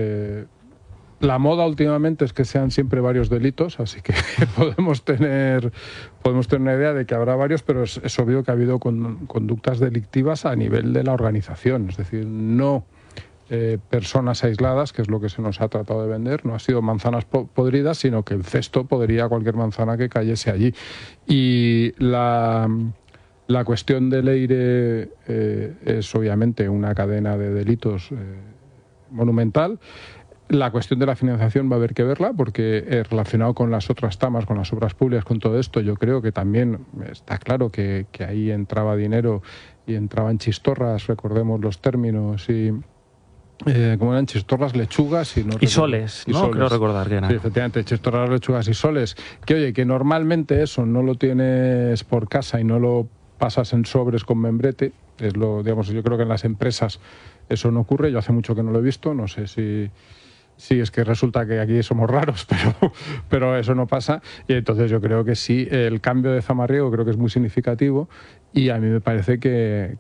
La moda últimamente es que sean siempre varios delitos, así que podemos tener una idea de que habrá varios, pero es obvio que ha habido conductas delictivas a nivel de la organización, es decir, no personas aisladas, que es lo que se nos ha tratado de vender. No ha sido manzanas podridas, sino que el cesto podría cualquier manzana que cayese allí. Y la cuestión de Leire es obviamente una cadena de delitos monumental. La cuestión de la financiación va a haber que verla, porque relacionado con las otras tramas, con las obras públicas, con todo esto, yo creo que también está claro que ahí entraba dinero y entraban chistorras, recordemos los términos, y como eran chistorras, lechugas y soles, ¿no? Soles. Creo recordar que era. Sí, efectivamente, chistorras, lechugas y soles. Que oye, que normalmente eso no lo tienes por casa y no lo pasas en sobres con membrete. Digamos, yo creo que en las empresas eso no ocurre. Yo hace mucho que no lo he visto. No sé si es que resulta que aquí somos raros, pero eso no pasa. Y entonces yo creo que sí, el cambio de Zamarriego creo que es muy significativo. Y a mí me parece que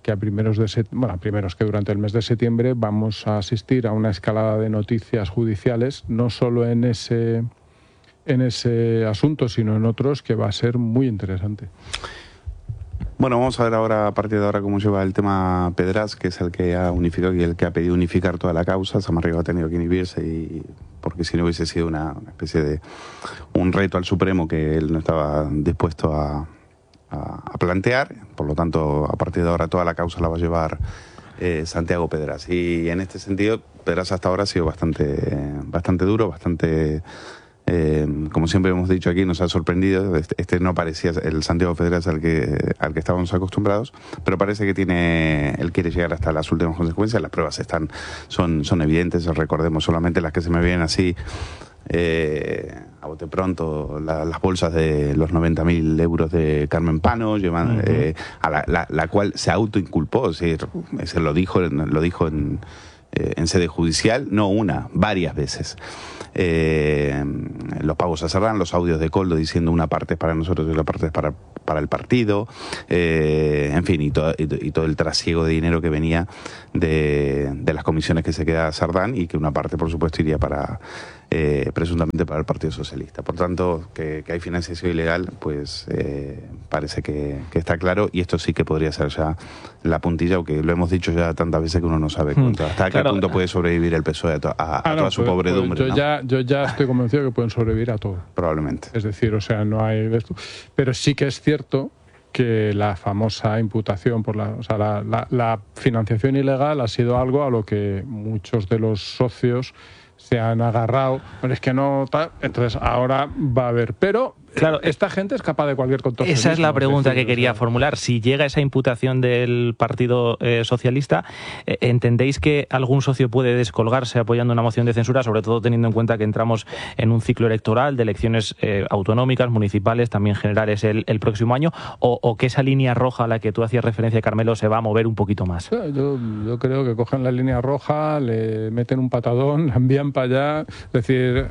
que durante el mes de septiembre vamos a asistir a una escalada de noticias judiciales, no solo en ese asunto, sino en otros, que va a ser muy interesante. Bueno, vamos a ver ahora, a partir de ahora, cómo lleva el tema Pedraz, que es el que ha unificado y el que ha pedido unificar toda la causa. Zamarriego ha tenido que inhibirse, porque si no hubiese sido una especie de un reto al Supremo que él no estaba dispuesto a plantear. Por lo tanto, a partir de ahora toda la causa la va a llevar Santiago Pedraz. Y en este sentido, Pedraz hasta ahora ha sido bastante duro, bastante... como siempre hemos dicho aquí, nos ha sorprendido. Este no parecía el Santiago Pedraz al que estábamos acostumbrados, pero parece que él quiere llegar hasta las últimas consecuencias. Las pruebas son evidentes. Recordemos solamente las que se me vienen así a bote pronto, las bolsas de los 90.000 euros de Carmen Pano, a la cual se autoinculpó. Es decir, se lo dijo en sede judicial, no una, varias veces. Los pagos a Sardán, los audios de Koldo diciendo una parte es para nosotros y otra parte es para el partido, en fin, y todo el trasiego de dinero que venía de las comisiones que se queda Sardán, y que una parte, por supuesto, iría presuntamente para el Partido Socialista. Por tanto, que hay financiación ilegal, pues parece que está claro, y esto sí que podría ser ya la puntilla, aunque lo hemos dicho ya tantas veces que uno no sabe hasta qué punto puede sobrevivir el PSOE a toda su pobredumbre. Yo ya estoy convencido que pueden sobrevivir a todo. Probablemente. Es decir, o sea, no hay... Pero sí que es cierto que la famosa imputación por la financiación ilegal ha sido algo a lo que muchos de los socios se han agarrado. Pero es que no tal. Entonces ahora va a haber. Pero claro, esta gente es capaz de cualquier contorsionismo. Esa es la pregunta que quería formular. Si llega esa imputación del Partido Socialista, ¿entendéis que algún socio puede descolgarse apoyando una moción de censura, sobre todo teniendo en cuenta que entramos en un ciclo electoral de elecciones autonómicas, municipales, también generales el próximo año, o que esa línea roja a la que tú hacías referencia, Carmelo, se va a mover un poquito más? Yo creo que cogen la línea roja, le meten un patadón, la envían para allá. Es decir,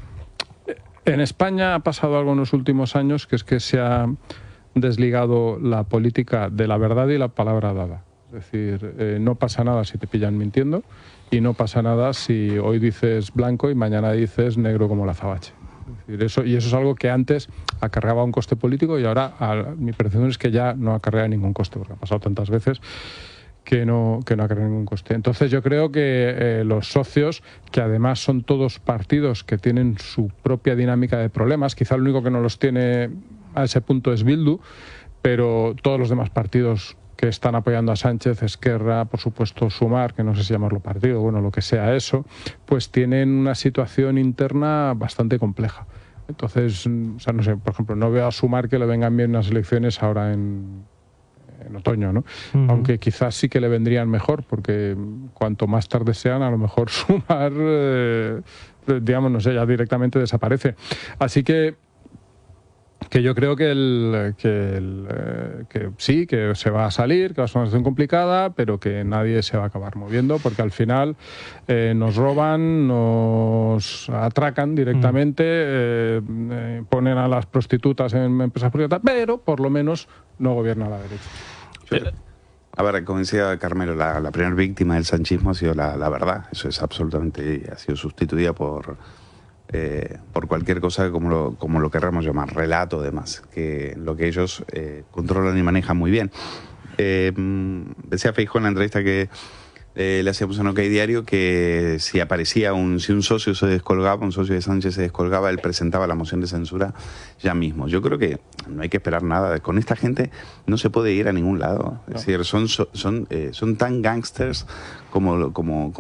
en España ha pasado algo en los últimos años, que es que se ha desligado la política de la verdad y la palabra dada. Es decir, no pasa nada si te pillan mintiendo, y no pasa nada si hoy dices blanco y mañana dices negro como la azabache. Es decir, eso es algo que antes acarreaba un coste político, y ahora mi percepción es que ya no acarrea ningún coste, porque ha pasado tantas veces que no acarrea ningún coste. Entonces yo creo que los socios, que además son todos partidos que tienen su propia dinámica de problemas, quizá el único que no los tiene a ese punto es Bildu, pero todos los demás partidos que están apoyando a Sánchez, Esquerra, por supuesto Sumar, que no sé si llamarlo partido, bueno, lo que sea eso, pues tienen una situación interna bastante compleja. Entonces, o sea, no sé, por ejemplo, no veo a Sumar que le vengan bien unas elecciones ahora en otoño, ¿no? Aunque quizás sí que le vendrían mejor, porque cuanto más tarde sean, a lo mejor Sumar, digamos, no sé, ya directamente desaparece. Así que yo creo que sí, que se va a salir, que va a ser una situación complicada, pero que nadie se va a acabar moviendo, porque al final nos roban, nos atracan directamente, ponen a las prostitutas en empresas privadas, pero por lo menos no gobierna la derecha. A ver, como decía Carmelo, la primera víctima del sanchismo ha sido la verdad. Eso es absolutamente, ha sido sustituida por cualquier cosa como lo querramos llamar, relato, demás, que lo que ellos controlan y manejan muy bien. Decía Feijóo en la entrevista que le hacíamos en OK Diario, que si aparecía si un socio se descolgaba, un socio de Sánchez se descolgaba, él presentaba la moción de censura ya mismo. Yo creo que no hay que esperar nada. Con esta gente no se puede ir a ningún lado. Es decir, son tan gángsters como los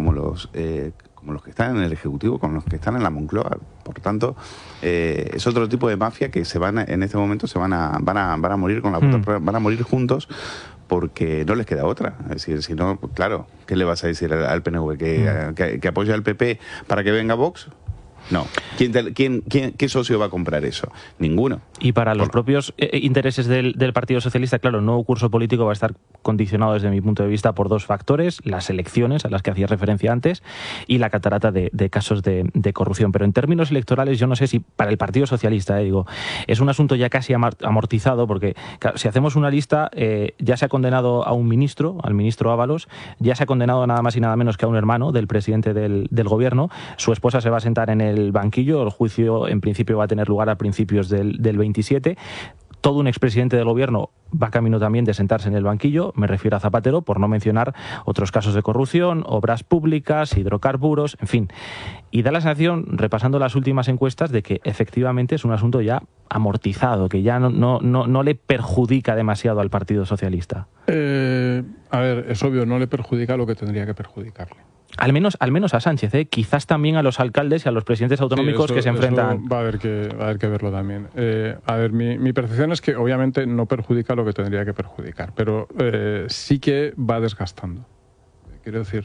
que están en el Ejecutivo, como los que están en la Moncloa. Por tanto, es otro tipo de mafia que en este momento van a morir con van a morir juntos, porque no les queda otra. Es decir, si no, claro, ¿qué le vas a decir al PNV? ¿Que apoya al PP para que venga Vox? No. ¿Qué socio va a comprar eso? Ninguno. Y para los propios intereses del Partido Socialista, claro, el nuevo curso político va a estar condicionado desde mi punto de vista por dos factores: las elecciones a las que hacía referencia antes y la catarata de casos de corrupción. Pero en términos electorales, yo no sé si para el Partido Socialista, es un asunto ya casi amortizado, porque claro, si hacemos una lista, ya se ha condenado a un ministro, al ministro Ábalos, ya se ha condenado nada más y nada menos que a un hermano del presidente del gobierno. Su esposa se va a sentar en el banquillo. El juicio en principio va a tener lugar a principios del 27. Todo un expresidente del gobierno va camino también de sentarse en el banquillo, me refiero a Zapatero, por no mencionar otros casos de corrupción, obras públicas, hidrocarburos, en fin. Y da la sensación, repasando las últimas encuestas, de que efectivamente es un asunto ya amortizado, que ya no le perjudica demasiado al Partido Socialista. A ver, es obvio, no le perjudica lo que tendría que perjudicarle. Al menos a Sánchez, quizás también a los alcaldes y a los presidentes autonómicos que se enfrentan. Va a haber que verlo también. A ver, mi percepción es que obviamente no perjudica lo que tendría que perjudicar, pero sí que va desgastando. Quiero decir,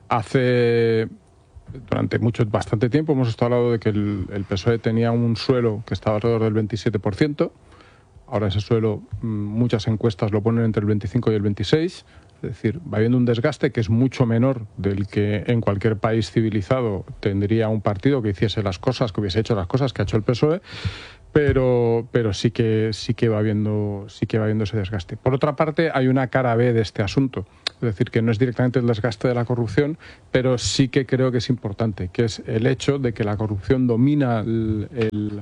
durante bastante tiempo hemos estado hablando de que el PSOE tenía un suelo que estaba alrededor del 27%. Ahora ese suelo, muchas encuestas lo ponen entre el 25 y el 26%. Es decir, va habiendo un desgaste que es mucho menor del que en cualquier país civilizado tendría un partido que hiciese las cosas, que hubiese hecho las cosas que ha hecho el PSOE, pero sí que va habiendo ese desgaste. Por otra parte, hay una cara B de este asunto. Es decir, que no es directamente el desgaste de la corrupción, pero sí que creo que es importante, que es el hecho de que la corrupción domina el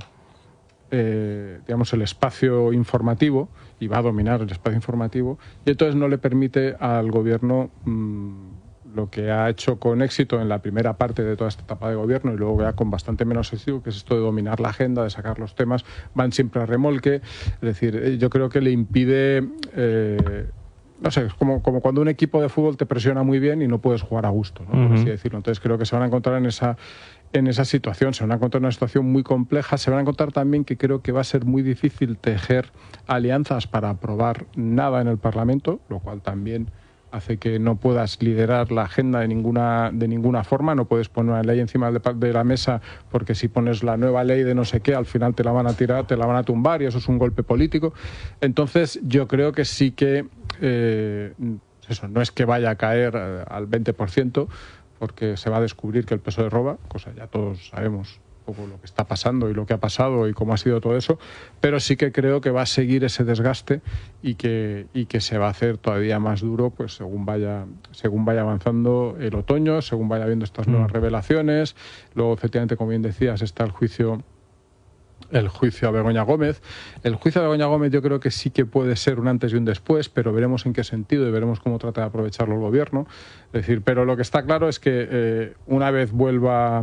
espacio informativo, y va a dominar el espacio informativo, y entonces no le permite al gobierno lo que ha hecho con éxito en la primera parte de toda esta etapa de gobierno, y luego ya con bastante menos éxito, que es esto de dominar la agenda, de sacar los temas, van siempre a remolque. Es decir, yo creo que le impide... no sé, es como cuando un equipo de fútbol te presiona muy bien y no puedes jugar a gusto, ¿no? Por así decirlo. Entonces creo que se van a encontrar en esa situación, se van a encontrar en una situación muy compleja, se van a encontrar también que creo que va a ser muy difícil tejer alianzas para aprobar nada en el Parlamento, lo cual también hace que no puedas liderar la agenda de ninguna forma, no puedes poner una ley encima de la mesa, porque si pones la nueva ley de no sé qué, al final te la van a tirar, te la van a tumbar, y eso es un golpe político. Entonces yo creo que sí que eso no es que vaya a caer al 20%, porque se va a descubrir que el PSOE roba, cosa ya todos sabemos un poco lo que está pasando y lo que ha pasado y cómo ha sido todo eso, pero sí que creo que va a seguir ese desgaste y que se va a hacer todavía más duro, pues según vaya avanzando el otoño, según vaya viendo estas nuevas revelaciones. Luego, efectivamente, como bien decías, está el juicio a Begoña Gómez. El juicio a Begoña Gómez yo creo que sí que puede ser un antes y un después, pero veremos en qué sentido y veremos cómo trata de aprovecharlo el gobierno. Es decir, pero lo que está claro es que una vez vuelva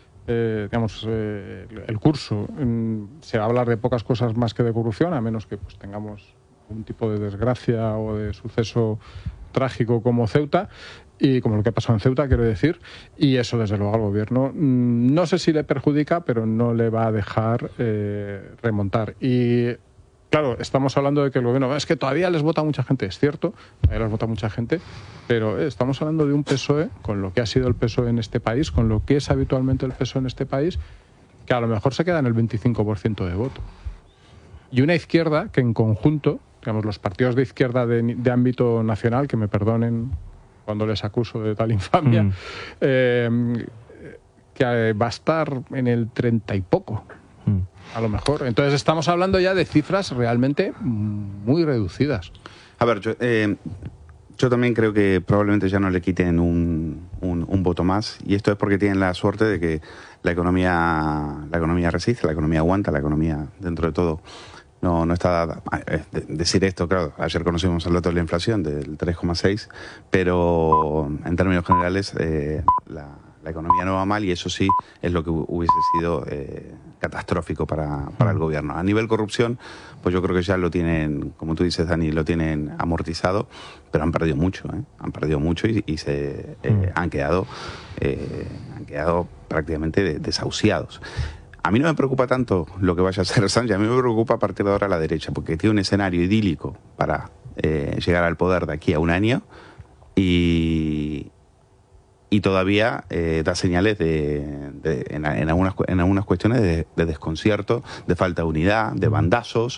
el curso, se va a hablar de pocas cosas más que de corrupción, a menos que pues tengamos un tipo de desgracia o de suceso trágico como Ceuta, y como lo que ha pasado en Ceuta, quiero decir, y eso desde luego al gobierno no sé si le perjudica, pero no le va a dejar remontar. Y claro, estamos hablando de que el gobierno, es que todavía les vota mucha gente, es cierto, todavía les vota mucha gente, pero estamos hablando de un PSOE, con lo que ha sido el PSOE en este país, con lo que es habitualmente el PSOE en este país, que a lo mejor se queda en el 25% de voto. Y una izquierda que en conjunto, digamos, los partidos de izquierda de ámbito nacional, que me perdonen cuando les acuso de tal infamia, que va a estar en el 30 y poco, a lo mejor. Entonces estamos hablando ya de cifras realmente muy reducidas. A ver, yo también creo que probablemente ya no le quiten un voto más, y esto es porque tienen la suerte de que la economía resiste, la economía aguanta, la economía dentro de todo no está dada. Decir esto, claro, ayer conocimos el dato de la inflación del 3,6, pero en términos generales la economía no va mal, y eso sí es lo que hubiese sido catastrófico para el gobierno. A nivel corrupción, pues yo creo que ya lo tienen, como tú dices, Dani, lo tienen amortizado, pero han perdido mucho, y se han quedado prácticamente desahuciados. A mí no me preocupa tanto lo que vaya a hacer Sánchez, a mí me preocupa a partir de ahora la derecha, porque tiene un escenario idílico para llegar al poder de aquí a un año, y todavía da señales en algunas cuestiones de desconcierto, de falta de unidad, de bandazos,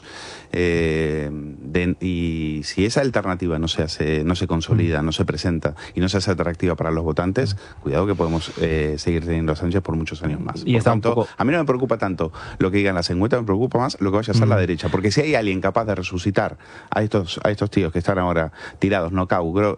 y si esa alternativa no se consolida, no se presenta y no se hace atractiva para los votantes, cuidado que podemos seguir teniendo a Sánchez por muchos años más. Y por tanto, a mí no me preocupa tanto lo que digan las encuestas, me preocupa más lo que vaya a hacer la derecha, porque si hay alguien capaz de resucitar a estos tíos que están ahora tirados,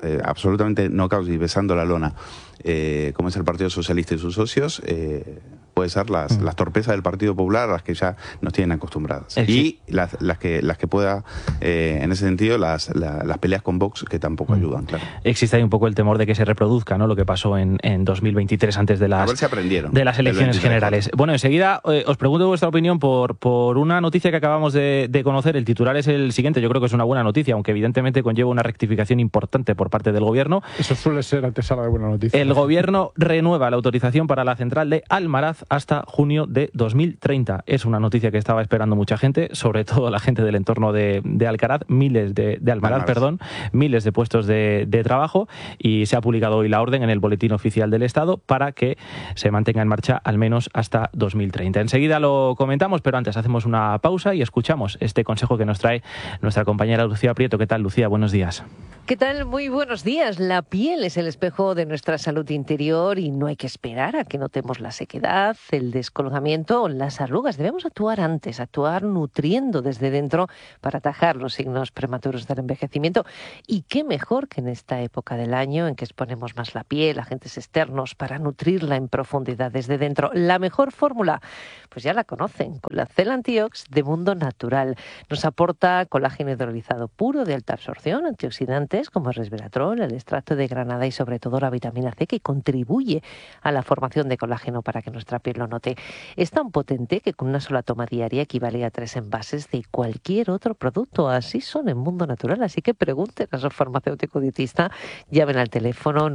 absolutamente knockout y besando la lona, como es el Partido Socialista y sus socios, puede ser las torpezas del Partido Popular, las que ya nos tienen acostumbradas. Y las que pueda, en ese sentido, las peleas con Vox, que tampoco ayudan, claro. Existe ahí un poco el temor de que se reproduzca, ¿no?, lo que pasó en 2023 antes de A ver si aprendieron de las elecciones generales. Bueno, enseguida os pregunto vuestra opinión por una noticia que acabamos de conocer. El titular es el siguiente. Yo creo que es una buena noticia, aunque evidentemente conlleva una rectificación importante por parte del Gobierno. Eso suele ser antesala de buena noticia. El Gobierno renueva la autorización para la central de Almaraz hasta junio de 2030. Es una noticia que estaba esperando mucha gente, sobre todo la gente del entorno de Alcaraz, miles de puestos de trabajo, y se ha publicado hoy la orden en el Boletín Oficial del Estado para que se mantenga en marcha al menos hasta 2030. Enseguida lo comentamos, pero antes hacemos una pausa y escuchamos este consejo que nos trae nuestra compañera Lucía Prieto. ¿Qué tal, Lucía? Buenos días. ¿Qué tal? Muy buenos días. La piel es el espejo de nuestra salud interior y no hay que esperar a que notemos la sequedad, el descolgamiento o las arrugas. Debemos actuar antes, actuar nutriendo desde dentro para atajar los signos prematuros del envejecimiento. Y qué mejor que en esta época del año en que exponemos más la piel a agentes externos para nutrirla en profundidad desde dentro. La mejor fórmula, pues ya la conocen, Colacel Antiox de Mundo Natural. Nos aporta colágeno hidrolizado puro de alta absorción, antioxidantes como el resveratrol, el extracto de granada y sobre todo la vitamina C, que contribuye a la formación de colágeno para que nuestra piel lo note. Es tan potente que con una sola toma diaria equivale a 3 envases de cualquier otro producto. Así son en Mundo Natural, así que pregunten a su farmacéutico dietista, llamen al teléfono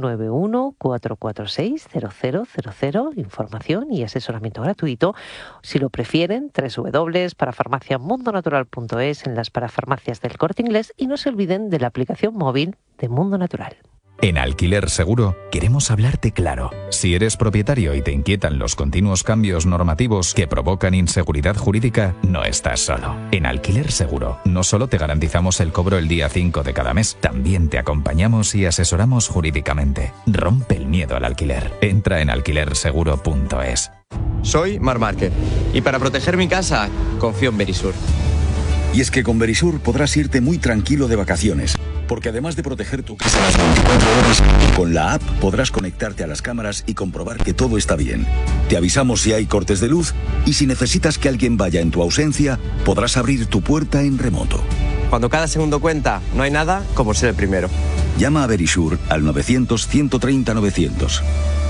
91-446-0000, información y asesoramiento gratuito. Si lo prefieren, www.parafarmaciamundonatural.es, en las parafarmacias del Corte Inglés, y no se olviden de la aplicación móvil de Mundo Natural. En Alquiler Seguro queremos hablarte claro. Si eres propietario y te inquietan los continuos cambios normativos que provocan inseguridad jurídica, no estás solo. En Alquiler Seguro no solo te garantizamos el cobro el día 5 de cada mes, también te acompañamos y asesoramos jurídicamente. Rompe el miedo al alquiler. Entra en alquilerseguro.es. Soy Marc Márquez y para proteger mi casa confío en Verisur. Y es que con Verisur podrás irte muy tranquilo de vacaciones, porque además de proteger tu casa las 24 horas, con la app podrás conectarte a las cámaras y comprobar que todo está bien. Te avisamos si hay cortes de luz y si necesitas que alguien vaya en tu ausencia, podrás abrir tu puerta en remoto. Cuando cada segundo cuenta, no hay nada como ser el primero. Llama a Verisur al 900-130-900.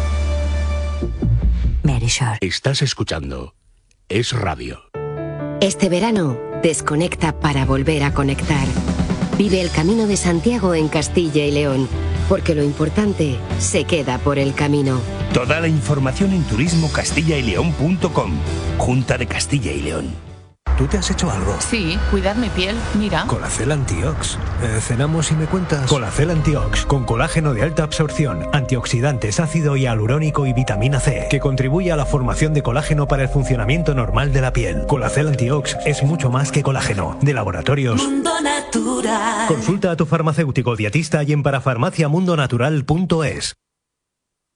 Verisur. Estás escuchando Es Radio. Este verano, desconecta para volver a conectar. Vive el Camino de Santiago en Castilla y León, porque lo importante se queda por el camino. Toda la información en turismocastillaileón.com. Junta de Castilla y León. ¿Tú te has hecho algo? Sí, cuidar mi piel, mira. Colacel Antiox. ¿Cenamos y me cuentas? Colacel Antiox, con colágeno de alta absorción, antioxidantes, ácido hialurónico y vitamina C, que contribuye a la formación de colágeno para el funcionamiento normal de la piel. Colacel Antiox es mucho más que colágeno. De Laboratorios Mundo Natural. Consulta a tu farmacéutico dietista y en parafarmaciamundonatural.es.